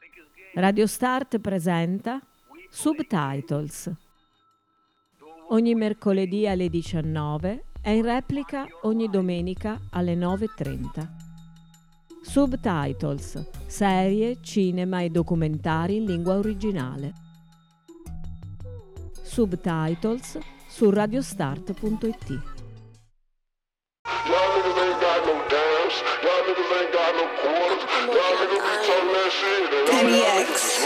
Radio Start presenta Subtitles. Ogni mercoledì alle 19 e in replica ogni domenica alle 9:30. Subtitles, serie, cinema e documentari in lingua originale. Subtitles su radiostart.it. Y'all niggas ain't got no dance. Y'all niggas ain't got no quarters. Y'all niggas be talking that shit. Penny X.